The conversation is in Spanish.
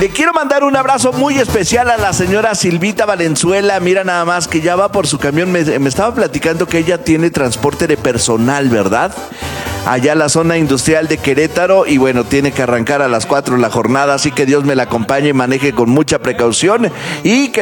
Le quiero mandar un abrazo muy especial a la señora Silvita Valenzuela. Mira nada más que ya va por su camión. Me estaba platicando que ella tiene transporte de personal, ¿verdad? Allá en la zona industrial de Querétaro, y bueno, tiene que arrancar a las 4 la jornada, así que Dios me la acompañe y maneje con mucha precaución y que